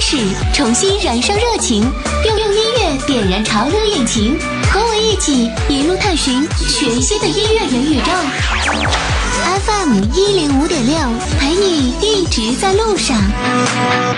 识，重新燃烧热情，用音乐点燃潮流引擎，和我一起一路探寻全新的音乐元宇宙。FM 105.6，陪你一直在路上。